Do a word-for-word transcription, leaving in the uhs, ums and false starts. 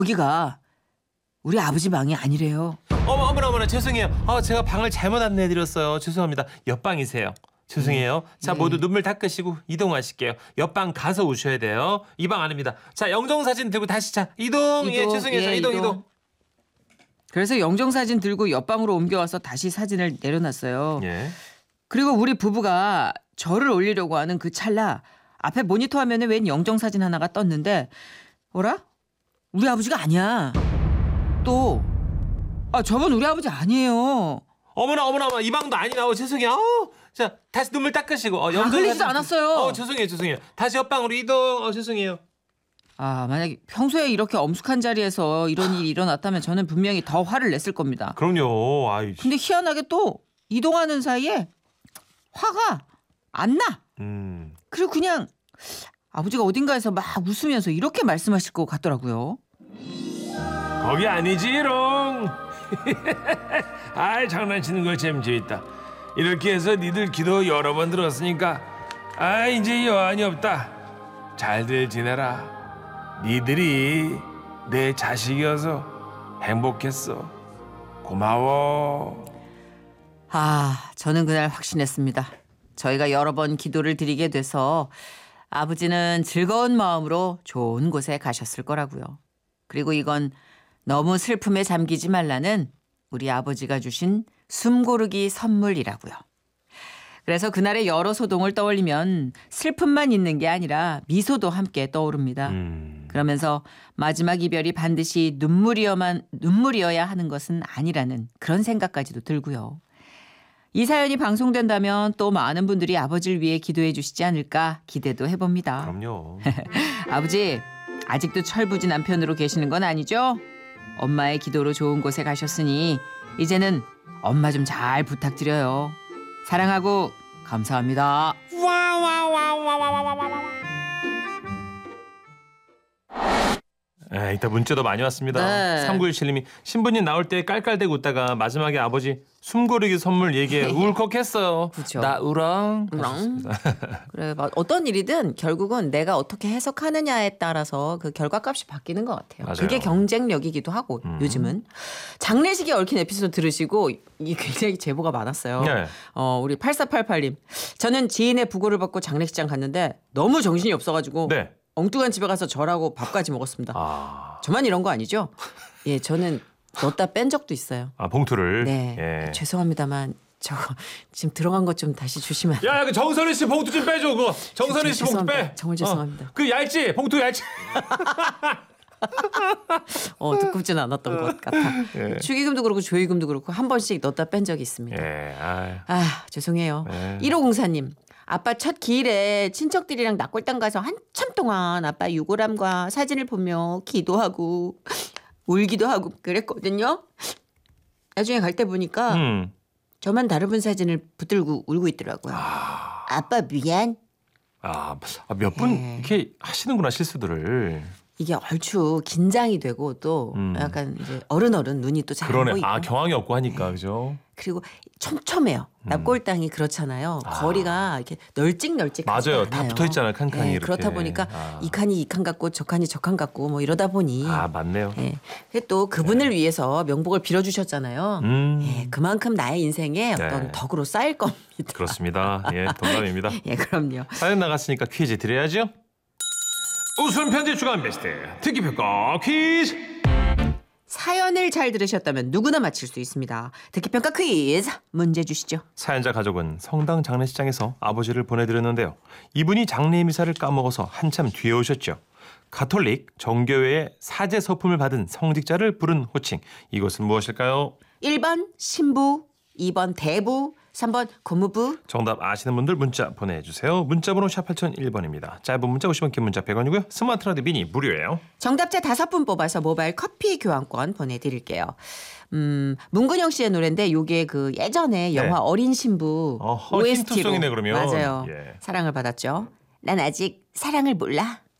여기가 우리 아버지 방이 아니래요. 어머 어머나 어머나 죄송해요. 아 제가 방을 잘못 안내해드렸어요. 죄송합니다. 옆방이세요. 죄송해요. 자 네. 모두 눈물 닦으시고 이동하실게요. 옆방 가서 오셔야 돼요. 이 방 아닙니다. 자 영정사진 들고 다시 자 이동. 예 이동, 죄송해요. 자, 예, 이동 이동. 이동. 그래서 영정사진 들고 옆방으로 옮겨와서 다시 사진을 내려놨어요. 예. 그리고 우리 부부가 저를 올리려고 하는 그 찰나 앞에 모니터 화면에 웬 영정사진 하나가 떴는데 어라? 우리 아버지가 아니야. 또 아, 저분 우리 아버지 아니에요. 어머나 어머나 어머나 이 방도 아니라고 죄송해요. 어, 자 다시 눈물 닦으시고. 어, 아, 흘리지도 사진- 않았어요. 어 죄송해요 죄송해요. 다시 옆방으로 이동. 어 죄송해요. 아, 만약에 평소에 이렇게 엄숙한 자리에서 이런 일이 일어났다면 저는 분명히 더 화를 냈을 겁니다. 그럼요. 아이. 근데 희한하게 또 이동하는 사이에 화가 안 나. 음. 그리고 그냥 아버지가 어딘가에서 막 웃으면서 이렇게 말씀하실 것 같더라고요. 거기 아니지롱. 아이 장난치는 거 재밌다. 이렇게 해서 니들 기도 여러 번 들었으니까 아 이제 여한이 없다. 잘들 지내라. 니들이 내 자식이어서 행복했어. 고마워. 아, 저는 그날 확신했습니다. 저희가 여러 번 기도를 드리게 돼서 아버지는 즐거운 마음으로 좋은 곳에 가셨을 거라고요. 그리고 이건 너무 슬픔에 잠기지 말라는 우리 아버지가 주신 숨고르기 선물이라고요. 그래서 그날의 여러 소동을 떠올리면 슬픔만 있는 게 아니라 미소도 함께 떠오릅니다. 음. 그러면서 마지막 이별이 반드시 눈물이어만 눈물이어야 하는 것은 아니라는 그런 생각까지도 들고요. 이 사연이 방송된다면 또 많은 분들이 아버지를 위해 기도해 주시지 않을까 기대도 해봅니다. 그럼요. 아버지, 아직도 철부지 남편으로 계시는 건 아니죠? 엄마의 기도로 좋은 곳에 가셨으니 이제는 엄마 좀 잘 부탁드려요. 사랑하고 감사합니다. 에, 이따 문자도 많이 왔습니다. 네. 삼구일칠님이 신부님 나올 때 깔깔대고 웃다가 마지막에 아버지 숨고르기 선물 얘기에 울컥했어요. 그쵸. 나 우렁. 우렁. 그래, 막 어떤 일이든 결국은 내가 어떻게 해석하느냐에 따라서 그 결과값이 바뀌는 것 같아요. 맞아요. 그게 경쟁력이기도 하고 음. 요즘은 장례식에 얽힌 에피소드 들으시고 이 굉장히 제보가 많았어요. 네. 어, 우리 팔사팔팔님. 저는 지인의 부고를 받고 장례식장 갔는데 너무 정신이 없어가지고 네. 엉뚱한 집에 가서 절하고 밥까지 먹었습니다. 아, 저만 이런 거 아니죠? 예, 저는 넣었다 뺀 적도 있어요. 아 봉투를. 네, 예. 죄송합니다,만 저거 지금 들어간 것 좀 다시 주시면. 안 돼요? 야, 그 정선희 씨 봉투 좀 빼줘 그거. 정선희 씨 봉투 죄송합니다. 빼. 정말 죄송합니다. 어, 그 얇지 봉투 얇지. 어, 두껍진 않았던 것 같아. 예. 축의금도 그렇고 조의금도 그렇고 한 번씩 넣었다 뺀 적이 있습니다. 예. 아, 아, 죄송해요. 네. 일오공사님. 아빠 첫 기일에 친척들이랑 낙골당 가서 한참 동안 아빠 유골함과 사진을 보며 기도하고 울기도 하고 그랬거든요. 나중에 갈 때 보니까 음. 저만 다른 사진을 붙들고 울고 있더라고요. 아빠 미안. 아, 몇 분 네. 이렇게 하시는구나 실수들을. 이게 얼추 긴장이 되고 또 음. 약간 이제 어른어른 눈이 또 잘 안 그러네. 보이고 아, 경황이 없고 하니까 그죠? 그리고 촘촘해요. 납골당이 그렇잖아요. 아. 거리가 이렇게 널찍널찍 맞아요. 다 붙어 있잖아요. 칸칸이 네, 이렇게. 그렇다 보니까 아. 이 칸이 이 칸 같고 저 칸이 저 칸 같고 뭐 이러다 보니 아, 맞네요. 예. 근데 또 그분을 위해서 명복을 빌어주셨잖아요. 음. 예, 그만큼 나의 인생에 어떤 네. 덕으로 쌓일 겁니다. 그렇습니다. 예, 동감입니다. 예, 그럼요. 사연 나갔으니까 퀴즈 드려야죠. 웃음 편지 주간 베스트 듣기평가 퀴즈. 사연을 잘 들으셨다면 누구나 맞힐 수 있습니다. 듣기평가 퀴즈 문제 주시죠. 사연자 가족은 성당 장례식장에서 아버지를 보내드렸는데요. 이분이 장례 미사를 까먹어서 한참 뒤에 오셨죠. 가톨릭 정교회의 사제 서품을 받은 성직자를 부른 호칭. 이것은 무엇일까요? 일 번 신부, 이 번 대부, 삼 번 고무부. 정답 아시는 분들 문자 보내주세요. 문자번호 샵 팔공공일 번입니다. 짧은 문자 오십 원, 긴 문자 백 원이고요. 스마트 라디오 미니 무료예요. 정답자 다섯 분 뽑아서 모바일 커피 교환권 보내드릴게요. 음, 문근영 씨의 노래인데 이게 그 예전에 영화 네. 어린 신부 어허, 오에스티로 힌트송이네, 그러면. 맞아요. 예. 사랑을 받았죠. 난 아직 사랑을 몰라.